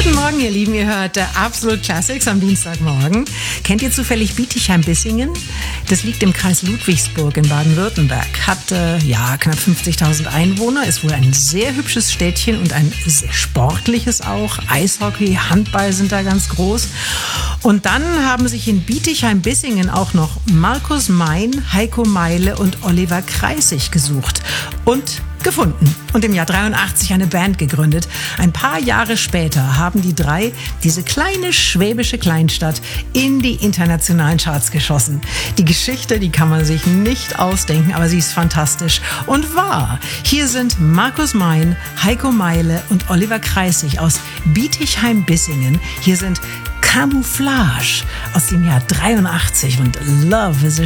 Guten Morgen, ihr Lieben. Ihr hört Absolute Classics am Dienstagmorgen. Kennt ihr zufällig Bietigheim-Bissingen? Das liegt im Kreis Ludwigsburg in Baden-Württemberg. Hat knapp 50.000 Einwohner, ist wohl ein sehr hübsches Städtchen und ein sehr sportliches auch. Eishockey, Handball sind da ganz groß. Und dann haben sich in Bietigheim-Bissingen auch noch Markus Mein, Heiko Meile und Oliver Kreisig gesucht und gefunden und im Jahr 83 eine Band gegründet. Ein paar Jahre später haben die drei diese kleine schwäbische Kleinstadt in die internationalen Charts geschossen. Die Geschichte, die kann man sich nicht ausdenken, aber sie ist fantastisch und wahr. Hier sind Markus Mein, Heiko Meile und Oliver Kreisig aus Bietigheim-Bissingen. Hier sind Camouflage aus dem Jahr 83 und Love is a